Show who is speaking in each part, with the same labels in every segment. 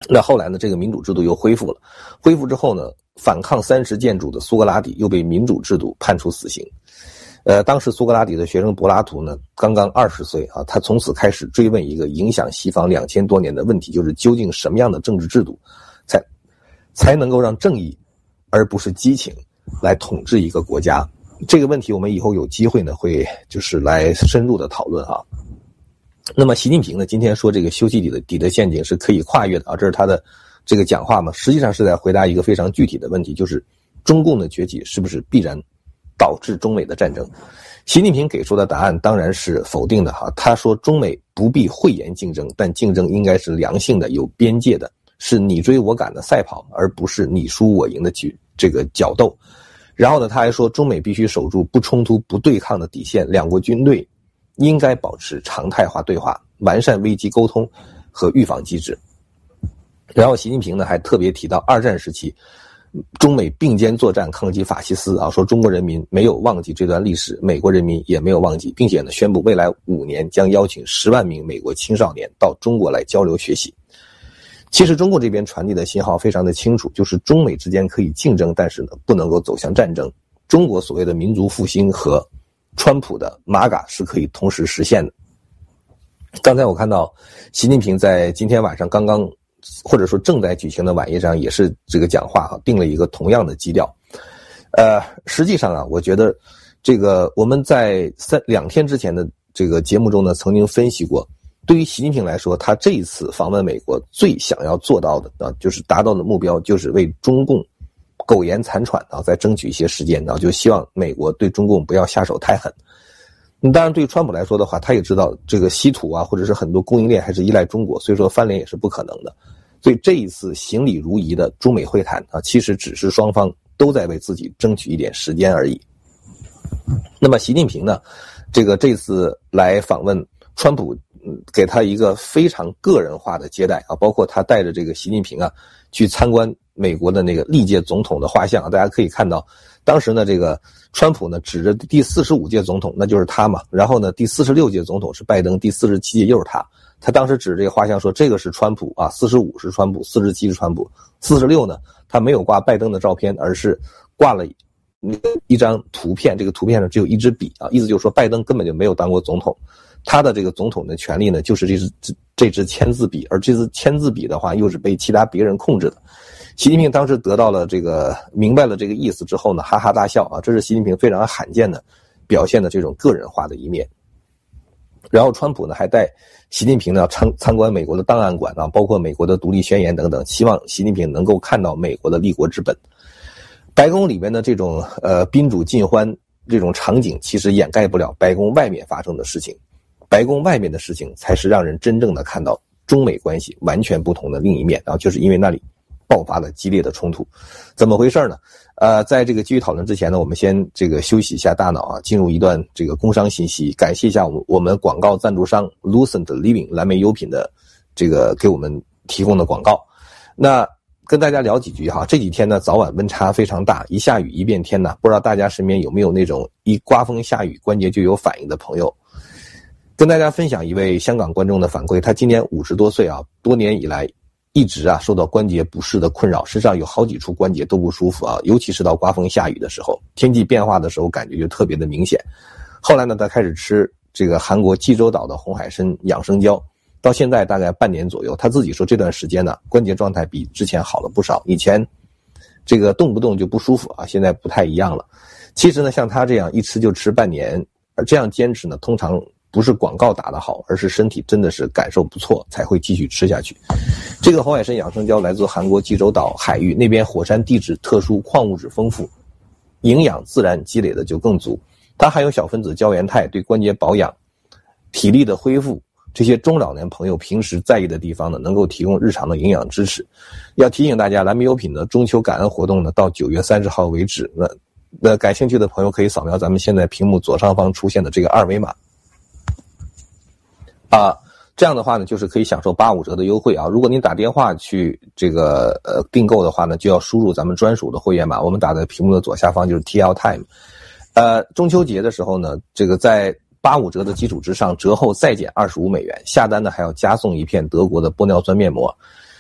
Speaker 1: 那后来呢，这个民主制度又恢复了，恢复之后呢，反抗30建筑的苏格拉底又被民主制度判处死刑。当时苏格拉底的学生柏拉图呢，刚刚20岁啊，他从此开始追问一个影响西方2000多年的问题，就是究竟什么样的政治制度才能够让正义而不是激情来统治一个国家。这个问题我们以后有机会呢会就是来深入的讨论啊。那么习近平呢今天说这个修昔底德陷阱是可以跨越的啊，这是他的这个讲话嘛，实际上是在回答一个非常具体的问题，就是中共的崛起是不是必然导致中美的战争。习近平给出的答案当然是否定的哈，他说中美不必讳言竞争，但竞争应该是良性的、有边界的，是你追我赶的赛跑，而不是你输我赢的这个角斗。然后呢，他还说中美必须守住不冲突不对抗的底线，两国军队应该保持常态化对话，完善危机沟通和预防机制。然后习近平呢还特别提到二战时期中美并肩作战抗击法西斯啊，说中国人民没有忘记这段历史，美国人民也没有忘记，并且呢宣布未来5年将邀请10万名美国青少年到中国来交流学习。其实中国这边传递的信号非常的清楚，就是中美之间可以竞争，但是呢不能够走向战争。中国所谓的民族复兴和川普的MAGA是可以同时实现的。刚才我看到习近平在今天晚上刚刚或者说正在举行的晚宴上也是这个讲话定了一个同样的基调。实际上啊，我觉得这个我们在2天之前的这个节目中呢曾经分析过，对于习近平来说，他这一次访问美国最想要做到的啊，就是达到的目标就是为中共苟延残喘啊，再争取一些时间啊，就希望美国对中共不要下手太狠。当然对川普来说的话，他也知道这个稀土啊或者是很多供应链还是依赖中国，所以说翻脸也是不可能的。所以这一次行礼如仪的中美会谈啊，其实只是双方都在为自己争取一点时间而已。那么习近平呢，这次来访问川普，给他一个非常个人化的接待啊，包括他带着这个习近平啊去参观美国的那个历届总统的画像啊，大家可以看到，当时呢这个川普呢指着第45届总统，那就是他嘛，然后呢第46届总统是拜登，第47届又是他。他当时指着这个画像说这个是川普啊，45是川普，47是川普，46呢他没有挂拜登的照片，而是挂了一张图片，这个图片上只有一支笔啊，意思就是说拜登根本就没有当过总统，他的这个总统的权利呢就是这支签字笔，而这支签字笔的话又是被其他别人控制的。习近平当时得到了明白了这个意思之后呢，哈哈大笑啊，这是习近平非常罕见的表现的这种个人化的一面。然后川普呢还带习近平呢参观美国的档案馆啊，包括美国的独立宣言等等，希望习近平能够看到美国的立国之本。白宫里面的这种宾主尽欢这种场景其实掩盖不了白宫外面发生的事情，白宫外面的事情才是让人真正的看到中美关系完全不同的另一面啊，就是因为那里爆发了激烈的冲突。怎么回事呢？在这个继续讨论之前呢，我们先休息一下大脑啊，进入一段这个工商信息，感谢一下我们广告赞助商 Lucent Living 蓝莓优品的给我们提供的广告。那跟大家聊几句哈，这几天呢早晚温差非常大，一下雨一变天呢，不知道大家身边有没有那种一刮风下雨关节就有反应的朋友。跟大家分享一位香港观众的反馈，他今年50多岁啊，多年以来一直受到关节不适的困扰，身上有好几处关节都不舒服啊，尤其是到刮风下雨的时候，天气变化的时候感觉就特别的明显。后来呢，他开始吃这个韩国济州岛的红海参养生胶，到现在大概半年左右，他自己说这段时间呢关节状态比之前好了不少，以前动不动就不舒服啊，现在不太一样了。其实呢，像他这样一吃就吃半年，而这样坚持呢，通常不是广告打得好，而是身体真的是感受不错才会继续吃下去。这个红海参养生胶来自韩国济州岛海域，那边火山地质特殊，矿物质丰富，营养自然积累的就更足。它含有小分子胶原肽，对关节保养、体力的恢复这些中老年朋友平时在意的地方呢，能够提供日常的营养支持。要提醒大家，蓝莓优品的中秋感恩活动呢，到9月30号为止。那感兴趣的朋友可以扫描咱们现在屏幕左上方出现的这个二维码。这样的话呢，就是可以享受85折的优惠啊！如果您打电话去订购的话呢，就要输入咱们专属的会员码，我们打在屏幕的左下方就是 TL Time。中秋节的时候呢，在85折的基础之上，折后再减$25，下单呢还要加送一片德国的玻尿酸面膜。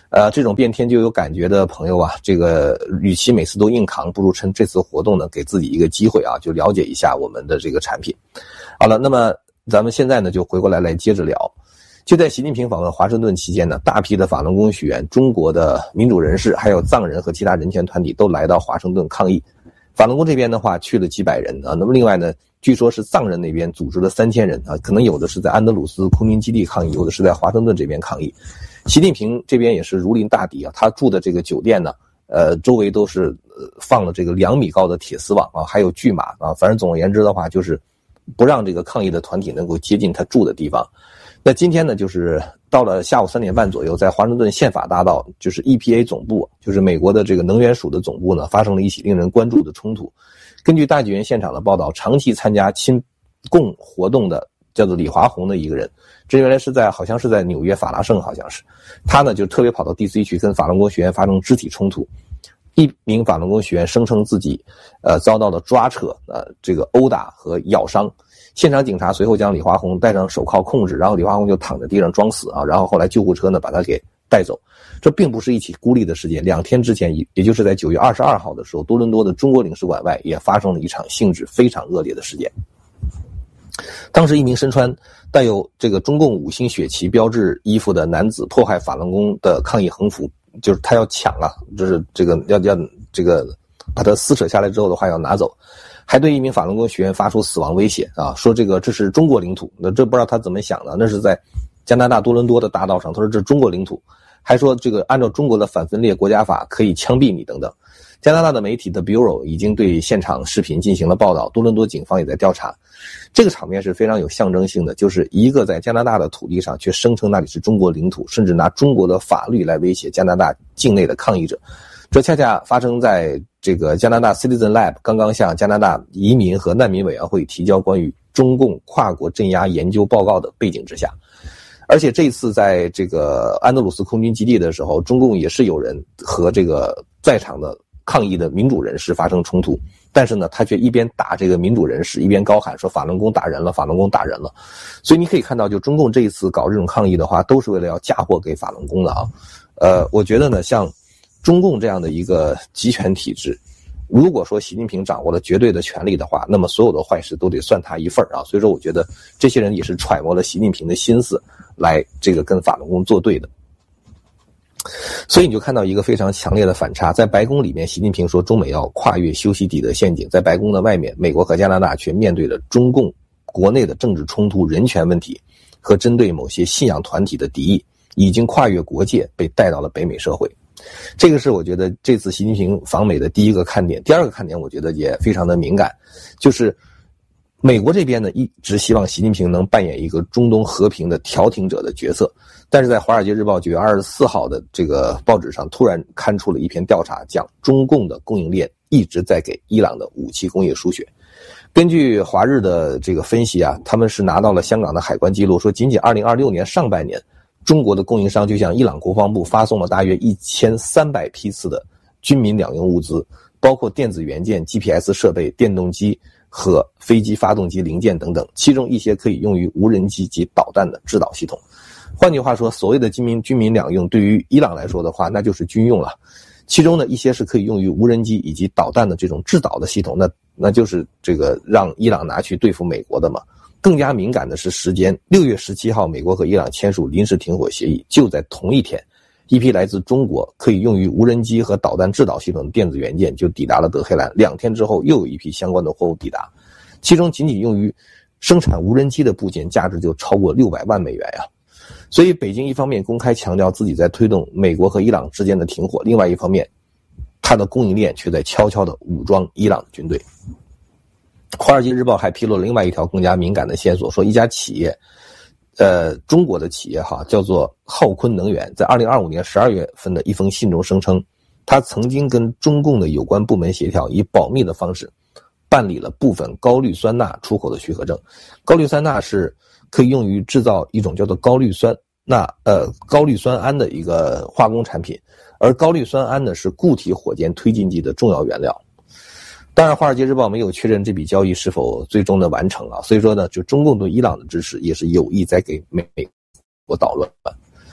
Speaker 1: 这种变天就有感觉的朋友啊，这个与其每次都硬扛，不如趁这次活动呢，给自己一个机会啊，就了解一下我们的这个产品。好了，那么咱们现在呢就回过来接着聊。就在习近平访问华盛顿期间呢，大批的法轮功学员、中国的民主人士，还有藏人和其他人权团体都来到华盛顿抗议。法轮功这边的话去了几百人啊，那么另外呢，据说是藏人那边组织了3000人啊，可能有的是在安德鲁斯空军基地抗议，有的是在华盛顿这边抗议。习近平这边也是如临大敌啊，他住的这个酒店呢，周围都是放了这个2米高的铁丝网啊，还有巨马啊，反正总而言之的话，就是不让这个抗议的团体能够接近他住的地方。那今天呢，就是到了下午3点半左右，在华盛顿宪法大道，就是 EPA 总部，就是美国的这个能源署的总部呢，发生了一起令人关注的冲突。根据大纪元现场的报道，长期参加亲共活动的叫做李华宏的一个人，这原来是好像是在纽约法拉盛，好像是他呢就特别跑到 DC 去跟法轮功学员发生肢体冲突。一名法轮功学员声称自己遭到了抓扯这个殴打和咬伤。现场警察随后将李华宏戴上手铐控制，然后李华宏就躺在地上装死啊，然后后来救护车呢把他给带走。这并不是一起孤立的事件，2天之前，也就是在9月22号的时候，多伦多的中国领事馆外也发生了一场性质非常恶劣的事件。当时一名身穿带有这个中共5星血旗标志衣服的男子破坏法轮功的抗议横幅，就是他要抢啊，就是这个要这个把他撕扯下来之后的话要拿走，还对一名法轮功学员发出死亡威胁啊，说这这是中国领土。那这不知道他怎么想的，那是在加拿大多伦多的大道上，他说这是中国领土，还说这个按照中国的反分裂国家法可以枪毙你等等。加拿大的媒体的 Bureau 已经对现场视频进行了报道，多伦多警方也在调查。这个场面是非常有象征性的，就是一个在加拿大的土地上却声称那里是中国领土，甚至拿中国的法律来威胁加拿大境内的抗议者。这恰恰发生在这个加拿大 Citizen Lab 刚刚向加拿大移民和难民委员会提交关于中共跨国镇压研究报告的背景之下。而且这一次在这个安德鲁斯空军基地的时候，中共也是有人和这个在场的抗议的民主人士发生冲突，但是呢，他却一边打这个民主人士，一边高喊说法轮功打人了，法轮功打人了。所以你可以看到，就中共这一次搞这种抗议的话，都是为了要嫁祸给法轮功的啊。我觉得呢，像中共这样的一个集权体制，如果说习近平掌握了绝对的权力的话，那么所有的坏事都得算他一份啊。所以说，我觉得这些人也是揣摩了习近平的心思来这个跟法轮功作对的。所以你就看到一个非常强烈的反差，在白宫里面，习近平说中美要跨越修昔底德陷阱，在白宫的外面，美国和加拿大却面对着中共国内的政治冲突、人权问题和针对某些信仰团体的敌意，已经跨越国界被带到了北美社会。这个是我觉得这次习近平访美的第一个看点。第二个看点我觉得也非常的敏感，就是美国这边呢一直希望习近平能扮演一个中东和平的调停者的角色，但是在《华尔街日报》9月24号的这个报纸上突然刊出了一篇调查，讲中共的供应链一直在给伊朗的武器工业输血。根据华日的这个分析啊，他们是拿到了香港的海关记录，说仅仅2026年上半年，中国的供应商就向伊朗国防部发送了大约1300批次的军民两用物资，包括电子元件、GPS 设备、电动机和飞机发动机零件等等，其中一些可以用于无人机及导弹的制导系统。换句话说，所谓的军民两用对于伊朗来说的话，那就是军用了。其中呢，一些是可以用于无人机以及导弹的这种制导的系统，那就是这个让伊朗拿去对付美国的嘛。更加敏感的是时间，6月17号，美国和伊朗签署临时停火协议，就在同一天，一批来自中国可以用于无人机和导弹制导系统的电子元件就抵达了德黑兰，2天之后又有一批相关的货物抵达，其中仅仅用于生产无人机的部件价值就超过600万美元呀。所以北京一方面公开强调自己在推动美国和伊朗之间的停火，另外一方面它的供应链却在悄悄地武装伊朗的军队。华尔街日报还披露了另外一条更加敏感的线索，说一家企业中国的企业叫做浩坤能源，在2025年12月份的一封信中声称，他曾经跟中共的有关部门协调，以保密的方式办理了部分高氯酸钠出口的许可证。高氯酸钠是可以用于制造一种叫做高氯酸铵的一个化工产品，而高氯酸铵呢是固体火箭推进剂的重要原料。当然，《华尔街日报》没有确认这笔交易是否最终的完成啊，所以说呢，就中共对伊朗的支持也是有意在给美国捣乱。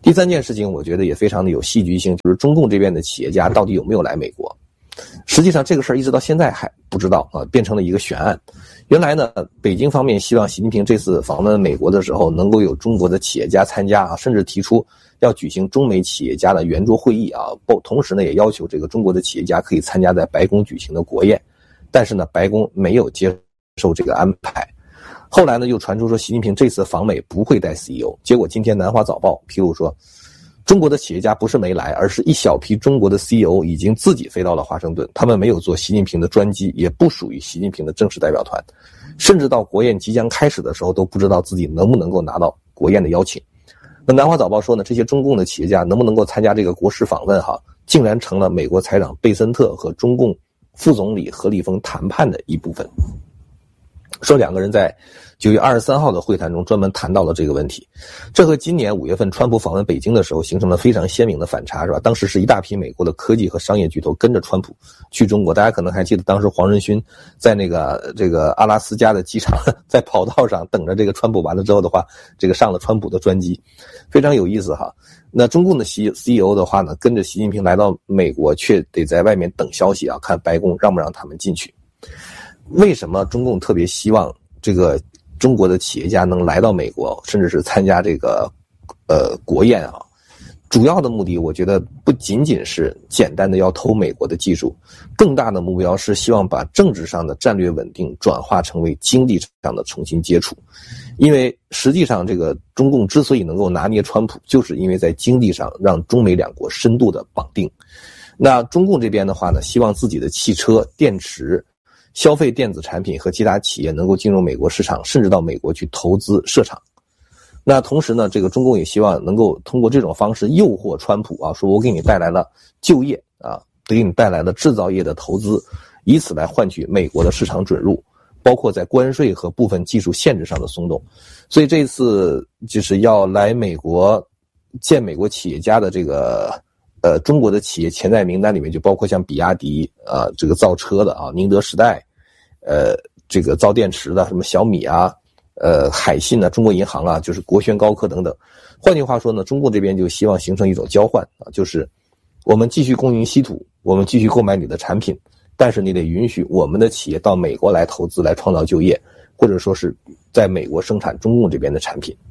Speaker 1: 第三件事情我觉得也非常的有戏剧性，就是中共这边的企业家到底有没有来美国。实际上这个事儿一直到现在还不知道啊，变成了一个悬案。原来呢，北京方面希望习近平这次访问美国的时候能够有中国的企业家参加啊，甚至提出要举行中美企业家的圆桌会议啊，同时呢也要求这个中国的企业家可以参加在白宫举行的国宴。但是呢，白宫没有接受这个安排。后来呢，又传出说习近平这次访美不会带 CEO， 结果今天南华早报披露说，中国的企业家不是没来，而是一小批中国的 CEO 已经自己飞到了华盛顿，他们没有坐习近平的专机，也不属于习近平的正式代表团，甚至到国宴即将开始的时候都不知道自己能不能够拿到国宴的邀请。那南华早报说呢，这些中共的企业家能不能够参加这个国事访问竟然成了美国财长贝森特和中共副总理何立峰谈判的一部分。说两个人在9月23号的会谈中专门谈到了这个问题，这和今年5月份川普访问北京的时候形成了非常鲜明的反差，是吧？当时是一大批美国的科技和商业巨头跟着川普去中国，大家可能还记得当时黄仁勋在这个阿拉斯加的机场，在跑道上等着这个川普完了之后的话，这个上了川普的专机，非常有意思哈。那中共的 CEO 的话呢，跟着习近平来到美国，却得在外面等消息啊，看白宫让不让他们进去。为什么中共特别希望这个中国的企业家能来到美国，甚至是参加这个国宴啊？主要的目的我觉得不仅仅是简单的要偷美国的技术，更大的目标是希望把政治上的战略稳定转化成为经济上的重新接触。因为实际上这个中共之所以能够拿捏川普，就是因为在经济上让中美两国深度的绑定。那中共这边的话呢，希望自己的汽车、电池、消费电子产品和其他企业能够进入美国市场，甚至到美国去投资设厂。那同时呢，这个中共也希望能够通过这种方式诱惑川普啊，说我给你带来了就业啊，给你带来了制造业的投资，以此来换取美国的市场准入，包括在关税和部分技术限制上的松动。所以这次就是要来美国见美国企业家的这个中国的企业潜在名单里面就包括像比亚迪啊，这个造车的啊，宁德时代，这个造电池的什么小米啊，海信啊，中国银行啊，就是国轩高科等等。换句话说呢，中共这边就希望形成一种交换啊，就是我们继续供应稀土，我们继续购买你的产品，但是你得允许我们的企业到美国来投资，来创造就业，或者说是在美国生产中共这边的产品。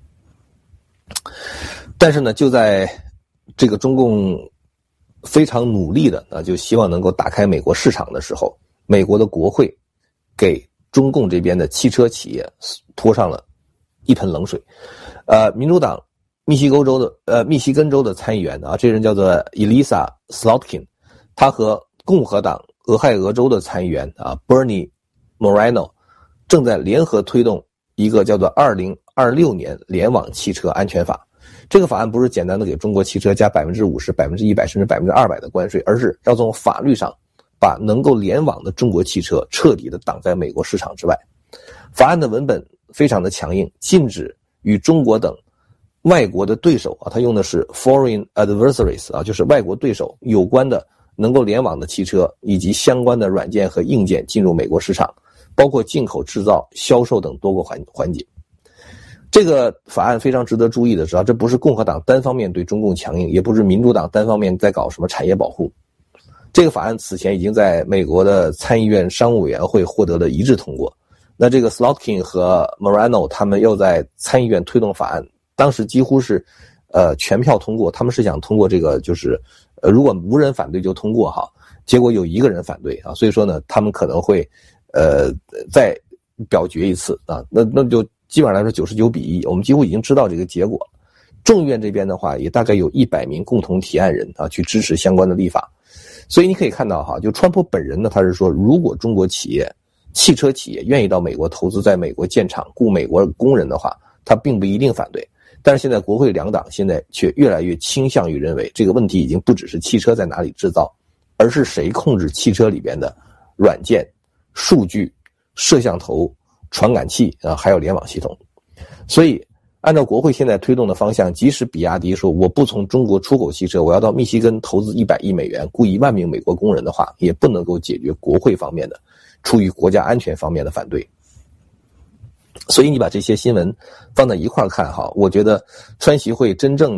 Speaker 1: 但是呢，就在这个中共非常努力的就希望能够打开美国市场的时候，美国的国会给中共这边的汽车企业泼上了一盆冷水。民主党密西根州的参议员啊，这人叫做 Elisa Slotkin， 他和共和党俄亥俄州的参议员啊 Bernie Moreno 正在联合推动一个叫做2026年联网汽车安全法。这个法案不是简单的给中国汽车加 50%、100%甚至 200% 的关税，而是要从法律上把能够联网的中国汽车彻底的挡在美国市场之外。法案的文本非常的强硬，禁止与中国等外国的对手啊，他用的是 foreign adversaries 啊，就是外国对手有关的能够联网的汽车以及相关的软件和硬件进入美国市场，包括进口、制造、销售等多个环节。这个法案非常值得注意的是这不是共和党单方面对中共强硬，也不是民主党单方面在搞什么产业保护。这个法案此前已经在美国的参议院商务委员会获得了一致通过。那这个 Slotkin 和 Moreno 他们又在参议院推动法案，当时几乎是全票通过。他们是想通过这个就是如果无人反对就通过哈，结果有一个人反对啊，所以说呢他们可能会再表决一次啊，那就基本上来说99-1，我们几乎已经知道这个结果。众议院这边的话也大概有100名共同提案人啊去支持相关的立法。所以你可以看到哈，就川普本人呢，他是说如果中国汽车企业愿意到美国投资，在美国建厂雇美国工人的话，他并不一定反对。但是现在国会两党现在却越来越倾向于认为这个问题已经不只是汽车在哪里制造，而是谁控制汽车里边的软件、数据、摄像头、传感器啊，还有联网系统。所以按照国会现在推动的方向，即使比亚迪说我不从中国出口汽车，我要到密西根投资100亿美元，雇1万名美国工人的话，也不能够解决国会方面的出于国家安全方面的反对。所以你把这些新闻放在一块看哈，我觉得川习会真正的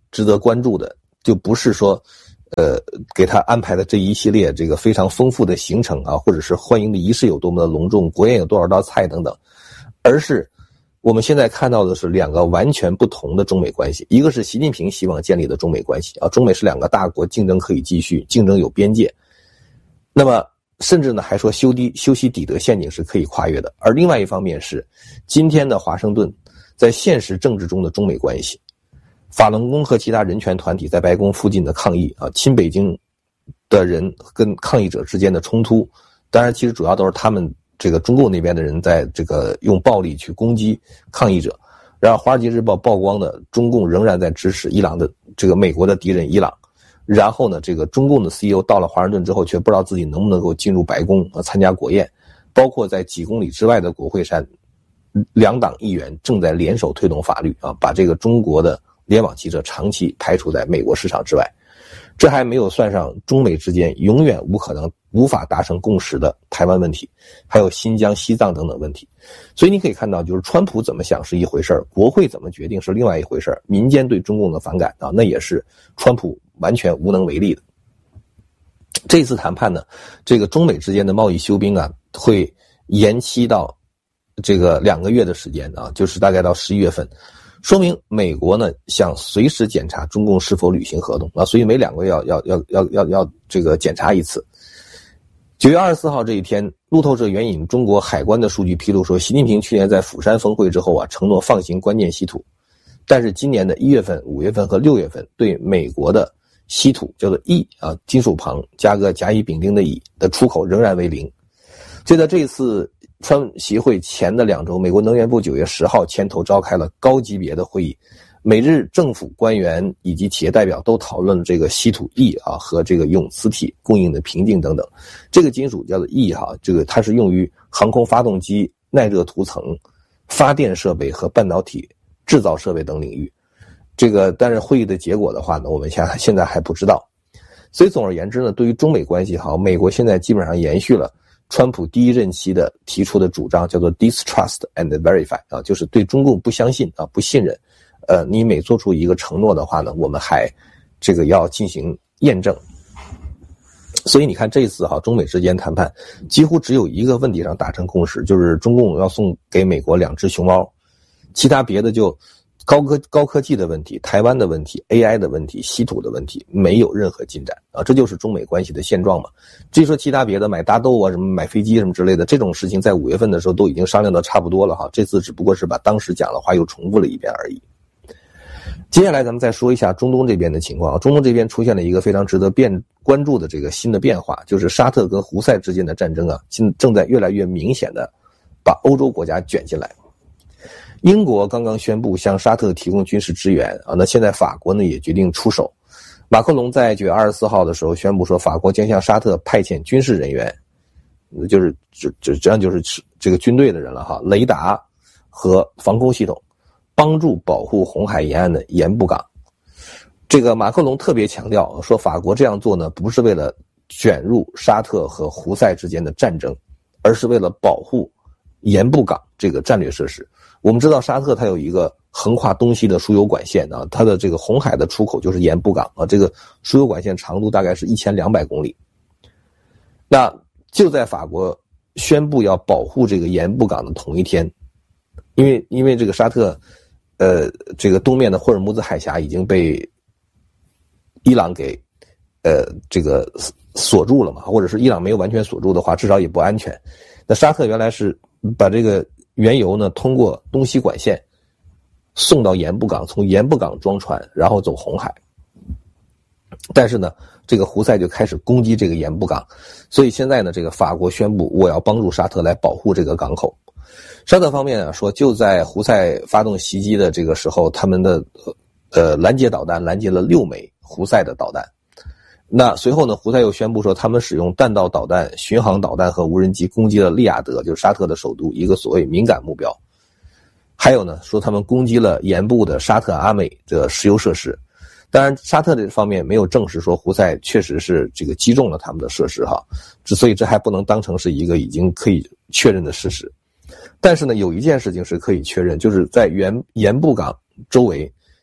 Speaker 1: 值得关注的，就不是说给他安排的这一系列这个非常丰富的行程啊，或者是欢迎的仪式有多么的隆重，国宴有多少道菜等等，而是我们现在看到的是两个完全不同的中美关系。一个是习近平希望建立的中美关系啊，中美是两个大国，竞争可以继续，竞争有边界。那么甚至呢还说修昔底德陷阱是可以跨越的。而另外一方面是今天的华盛顿在现实政治中的中美关系，法轮功和其他人权团体在白宫附近的抗议啊，亲北京的人跟抗议者之间的冲突，当然其实主要都是他们这个中共那边的人在这个用暴力去攻击抗议者。然后华尔街日报曝光的中共仍然在支持伊朗的这个美国的敌人伊朗。然后呢，这个中共的 CEO 到了华盛顿之后，却不知道自己能不能够进入白宫参加国宴。包括在几公里之外的国会山，两党议员正在联手推动法律啊，把这个中国的联网汽车长期排除在美国市场之外。这还没有算上中美之间永远无法达成共识的台湾问题，还有新疆、西藏等等问题。所以你可以看到，就是川普怎么想是一回事，国会怎么决定是另外一回事，民间对中共的反感啊，那也是川普完全无能为力的。这次谈判呢，这个中美之间的贸易休兵啊，会延期到这个2个月的时间啊，就是大概到11月份。说明美国呢想随时检查中共是否履行合同啊，所以每2个月要这个检查一次。9月24号这一天，路透社援引中国海关的数据披露说，习近平去年在釜山峰会之后啊，承诺放行关键稀土，但是今年的1月份、5月份和6月份对美国的稀土叫做铱啊，金属旁加个甲乙丙丁的乙的出口仍然为0。就在这一次川习会前的2周，美国能源部9月10号牵头召开了高级别的会议，美日政府官员以及企业代表都讨论了这个稀土铱啊和这个氡磁体供应的瓶颈等等。这个金属叫做铱哈，这个它是用于航空发动机、耐热涂层、发电设备和半导体制造设备等领域。这个但是会议的结果的话呢，我们现在还不知道。所以总而言之呢，对于中美关系好，美国现在基本上延续了川普第1任期的提出的主张，叫做 distrust and verify 啊，就是对中共不相信啊，不信任。你每做出一个承诺的话呢，我们还这个要进行验证。所以你看这次中美之间谈判几乎只有一个问题上达成共识，就是中共要送给美国2只熊猫，其他别的就高科技的问题、台湾的问题、AI 的问题、稀土的问题没有任何进展啊，这就是中美关系的现状嘛。至于说其他别的买大豆啊、什么买飞机什么之类的这种事情，在5月份的时候都已经商量的差不多了哈，这次只不过是把当时讲的话又重复了一遍而已。接下来咱们再说一下中东这边的情况。中东这边出现了一个非常值得关注的这个新的变化，就是沙特跟胡塞之间的战争啊，正在越来越明显的把欧洲国家卷进来。英国刚刚宣布向沙特提供军事支援啊，那现在法国呢也决定出手。马克龙在9月24号的时候宣布说，法国将向沙特派遣军事人员，就是这样就是这个军队的人了哈，雷达和防空系统，帮助保护红海沿岸的盐布港。这个马克龙特别强调说，法国这样做呢，不是为了卷入沙特和胡塞之间的战争，而是为了保护盐布港这个战略设施。我们知道沙特它有一个横跨东西的输油管线啊，它的这个红海的出口就是盐布港啊，这个输油管线长度大概是1200公里。那就在法国宣布要保护这个盐布港的同一天，因为这个沙特这个东面的霍尔木兹海峡已经被伊朗给这个锁住了嘛，或者是伊朗没有完全锁住的话，至少也不安全。那沙特原来是把这个原油呢通过东西管线送到盐布港，从盐布港装船，然后走红海。但是呢，这个胡塞就开始攻击这个盐布港，所以现在呢，这个法国宣布我要帮助沙特来保护这个港口。沙特方面说，就在胡塞发动袭击的这个时候，他们的拦截导弹拦截了6枚胡塞的导弹。那随后呢，胡塞又宣布说，他们使用弹道导弹、巡航导弹和无人机攻击了利雅得，就是沙特的首都，一个所谓敏感目标。还有呢，说他们攻击了盐部的沙特阿美的石油设施。当然，沙特这方面没有证实说胡塞确实是这个击中了他们的设施哈，所以这还不能当成是一个已经可以确认的事实。但是呢，有一件事情是可以确认，就是在盐布港周围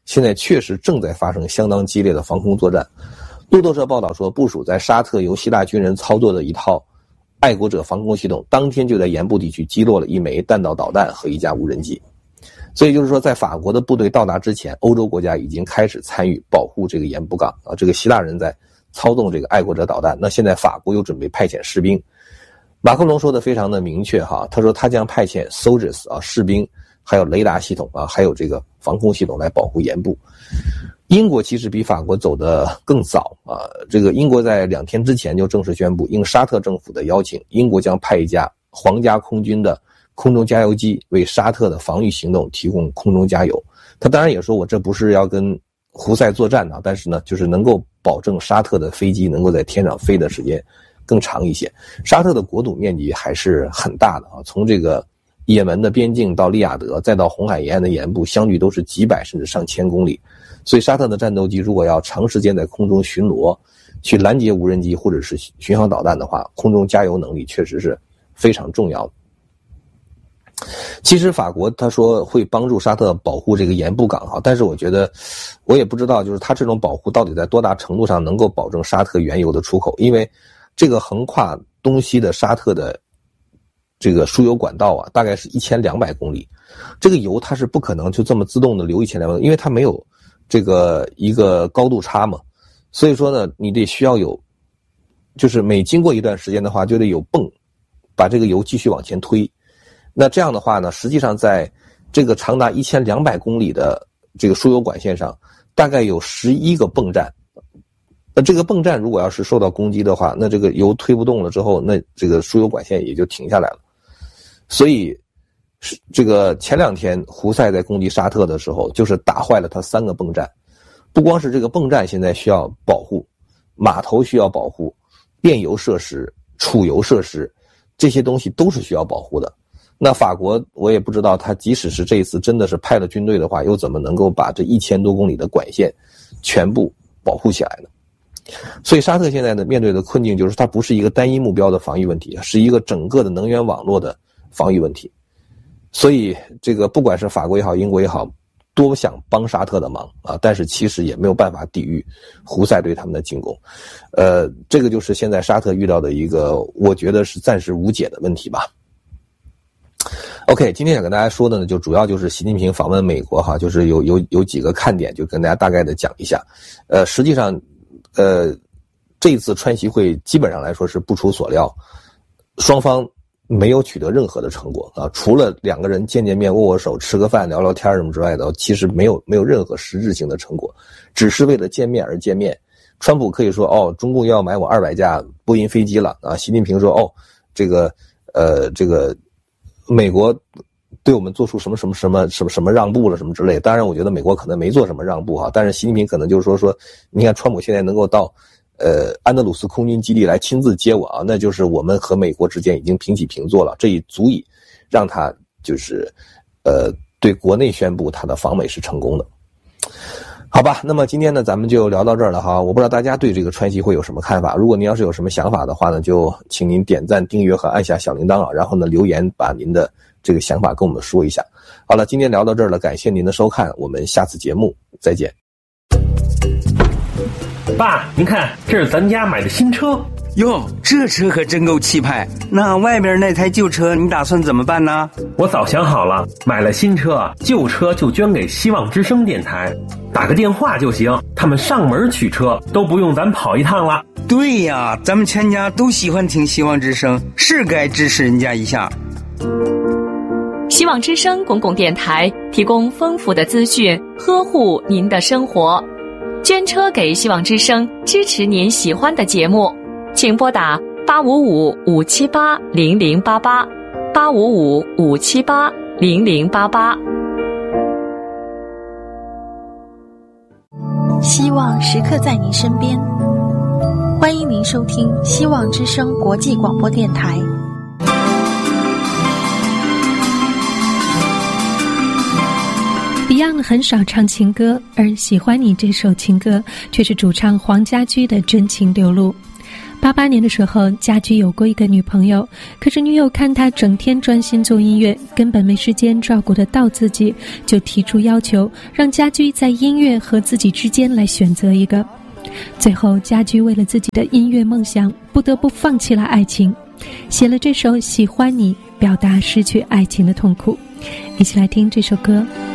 Speaker 1: 现在确实正在发生相当激烈的防空作战。路透社报道说，部署在沙特由希腊军人操作的一套爱国者防空系统，当天就在盐部地区击落了1枚弹道导弹和1架无人机。所以就是说，在法国的部队到达之前，欧洲国家已经开始参与保护这个盐部港啊。这个希腊人在操纵这个爱国者导弹，那现在法国又准备派遣士兵。马克龙说的非常的明确哈，他说他将派遣 soldiers 啊士兵，还有雷达系统啊，还有这个防空系统来保护盐部。英国其实比法国走得更早啊，这个英国在2天之前就正式宣布，应沙特政府的邀请，英国将派一架皇家空军的空中加油机为沙特的防御行动提供空中加油。他当然也说，我这不是要跟胡塞作战的，但是呢，就是能够保证沙特的飞机能够在天上飞的时间更长一些。沙特的国土面积还是很大的啊，从这个也门的边境到利雅得，再到红海沿岸的盐部，相距都是几百甚至上千公里。所以沙特的战斗机如果要长时间在空中巡逻，去拦截无人机或者是巡航导弹的话，空中加油能力确实是非常重要的。其实法国他说会帮助沙特保护这个盐部港哈，但是我觉得我也不知道，就是他这种保护到底在多大程度上能够保证沙特原油的出口，因为这个横跨东西的沙特的这个输油管道啊，大概是1200公里，这个油它是不可能就这么自动的流1200公里，因为它没有这个一个高度差嘛，所以说呢，你得需要有，就是每经过一段时间的话，就得有泵把这个油继续往前推。那这样的话呢，实际上在这个长达1200公里的这个输油管线上，大概有11个泵站。那这个泵站如果要是受到攻击的话，那这个油推不动了之后，那这个输油管线也就停下来了。所以这个前2天胡塞在攻击沙特的时候，就是打坏了他3个泵站。不光是这个泵站现在需要保护，码头需要保护，炼油设施、储油设施，这些东西都是需要保护的。那法国我也不知道，他即使是这一次真的是派了军队的话，又怎么能够把这1000多公里的管线全部保护起来呢？所以沙特现在的面对的困境就是，它不是一个单一目标的防御问题，是一个整个的能源网络的防御问题。所以这个不管是法国也好，英国也好，多想帮沙特的忙啊，但是其实也没有办法抵御胡塞对他们的进攻。这个就是现在沙特遇到的一个我觉得是暂时无解的问题吧。OK， 今天想跟大家说的呢，就主要就是习近平访问美国哈，就是有几个看点，就跟大家大概的讲一下。实际上，这一次川习会基本上来说是不出所料，双方没有取得任何的成果啊，除了2个人见面、握握手、吃个饭、聊聊天什么之外的，其实没有任何实质性的成果，只是为了见面而见面。川普可以说中共要买我200架波音飞机了啊，习近平说这个美国对我们做出什么让步了什么之类。当然我觉得美国可能没做什么让步哈，但是习近平可能就是说你看川普现在能够到安德鲁斯空军基地来亲自接我啊，那就是我们和美国之间已经平起平坐了，这也足以让他就是对国内宣布他的访美是成功的。好吧，那么今天呢咱们就聊到这儿了哈。我不知道大家对这个川习会有什么看法，如果您要是有什么想法的话呢，就请您点赞、订阅和按下小铃铛啊，然后呢留言把您的这个想法跟我们说一下。好了，今天聊到这儿了，感谢您的收看，我们下次节目再见。
Speaker 2: 爸，您看，这是咱家买的新车。
Speaker 3: 哟，这车可真够气派。那外边那台旧车你打算怎么办呢？
Speaker 2: 我早想好了，买了新车，旧车就捐给希望之声电台，打个电话就行，他们上门取车，都不用咱跑一趟了。
Speaker 3: 对呀，咱们全家都喜欢听希望之声，是该支持人家一下。
Speaker 4: 希望之声公共电台提供丰富的资讯，呵护您的生活。捐车给希望之声，支持您喜欢的节目，请拨打855-578-0088 855-578-0088。
Speaker 5: 希望时刻在您身边，欢迎您收听希望之声国际广播电台。
Speaker 6: Beyond 很少唱情歌，而喜欢你这首情歌却是主唱黄家驹的真情流露。 88年的时候，家驹有过一个女朋友，可是女友看他整天专心做音乐，根本没时间照顾得到自己，就提出要求，让家驹在音乐和自己之间来选择一个。最后，家驹为了自己的音乐梦想，不得不放弃了爱情，写了这首《喜欢你》，表达失去爱情的痛苦。一起来听这首歌。